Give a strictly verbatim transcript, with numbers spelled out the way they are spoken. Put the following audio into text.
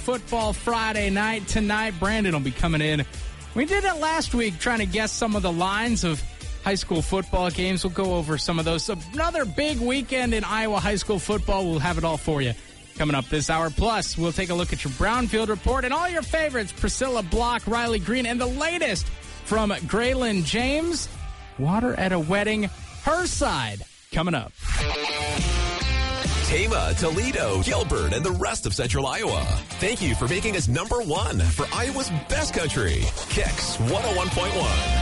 Football Friday night tonight. Brandon will be coming in. We did it last week trying to guess some of the lines of high school football games. We'll go over some of those. So another big weekend in Iowa high school football. We'll have it all for you coming up this hour. Plus, we'll take a look at your Brownfield report and all your favorites. Priscilla Block, Riley Green, and the latest from Graylin James. Water at a wedding. Her side coming up. Tama, Toledo, Gilbert, and the rest of Central Iowa. Thank you for making us number one for Iowa's best country. Kicks one oh one point one.